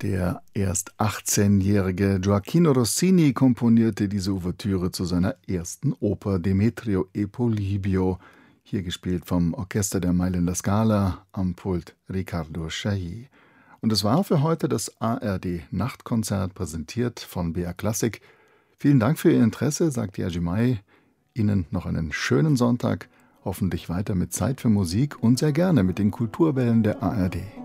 Der erst 18-jährige Gioacchino Rossini komponierte diese Ouvertüre zu seiner ersten Oper Demetrio e Polibio, hier gespielt vom Orchester der Mailänder Scala, am Pult Riccardo Chailly. Und es war für heute das ARD-Nachtkonzert, präsentiert von BR Classic. Vielen Dank für Ihr Interesse, sagt Jerzy May. Ihnen noch einen schönen Sonntag, hoffentlich weiter mit Zeit für Musik und sehr gerne mit den Kulturwellen der ARD.